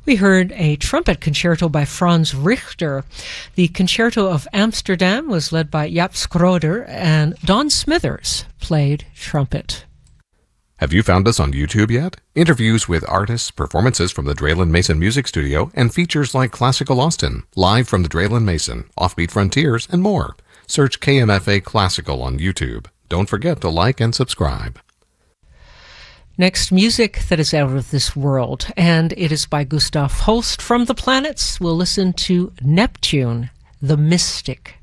We heard a trumpet concerto by Franz Richter. The Concerto of Amsterdam was led by Jaap Schroeder, and Don Smithers played trumpet. Have you found us on YouTube yet? Interviews with artists, performances from the Draylen Mason Music Studio, and features like Classical Austin, Live from the Draylen Mason, Offbeat Frontiers, and more. Search KMFA Classical on YouTube. Don't forget to like and subscribe. Next, music that is out of this world, and it is by Gustav Holst from The Planets. We'll listen to Neptune, the Mystic.